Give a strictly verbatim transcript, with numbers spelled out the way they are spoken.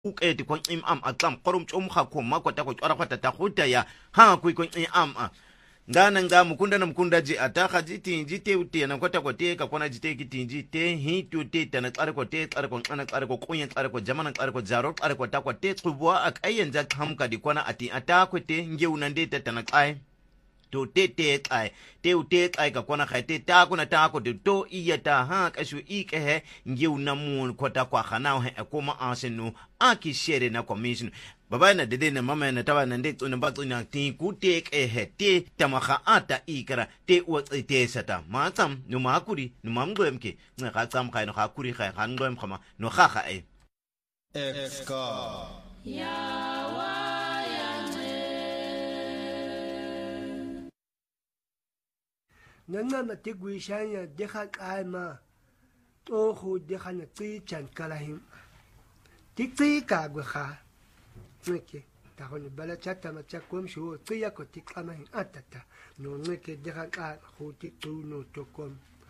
uketi kon im am aqam qorum chum kha ko makwata ko tsara kwata ta huta ya ha ku kon im am a ngana nga mukunda na mukunda ji ataka jiti jite uti na kwata ko te ka kona jite kitinji te hi tu te tana tsare ko te tsare ko ana tsare ko kunyen tsare ko jamana tsare ko zaro tsare ko ta ko te tsubwa ak ayyan za hamka di kona ati atako te ngeuna ndete tana kai to te te kai te u te kai ka kona khai te ta kuna ta ko to iya ta ha ka shu ike he ngeuna mun kwata kwa khana he akoma asenu aki shere na commission baba na dede na mama na tawa na nde tsona ba tsona ti ku te ke he te tamaga ata ikra te o te sata ma tsam no ma kuri no ma ngwemke nga ga tsam ga no ga kuri ga ga ngwem khama no ga ga e exka ya wa ya ne nana na te gwi shanya de kha kai ma to khu de kha na tsi chan kalahim ti tsi ka gwa kha ngeke ta hone bala chata ma chakom shu tsi ya ko ti kama hin atata no ngeke de kha ka khu ti tu no to kom